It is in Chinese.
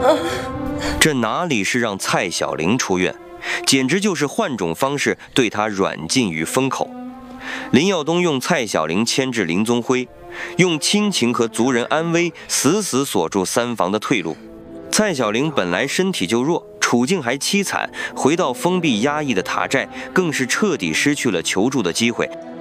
这哪里是让蔡小玲出院，简直就是换种方式对她软禁于风口。林耀东用蔡小玲牵制林宗辉，用亲情和族人安危死死锁住三房的退路。蔡小玲本来身体就弱，处境还凄惨，回到封闭压抑的塔寨，更是彻底失去了求助的机会。